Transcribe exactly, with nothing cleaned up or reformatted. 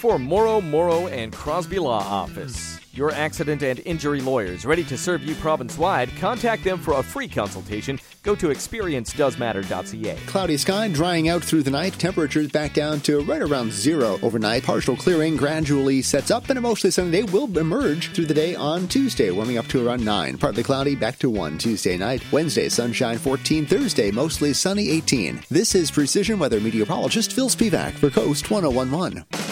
for Morrow, Morrow, and Crosby Law Office. Your accident and injury lawyers, ready to serve you province-wide. Contact them for a free consultation. Go to experience does matter dot c a. Cloudy sky, drying out through the night. Temperatures back down to right around zero overnight. Partial clearing gradually sets up, and a mostly sunny day will emerge through the day on Tuesday, warming up to around nine. Partly cloudy, back to one Tuesday night. Wednesday, sunshine fourteen. Thursday, mostly sunny eighteen. This is Precision Weather meteorologist Phil Spivak for Coast ten eleven.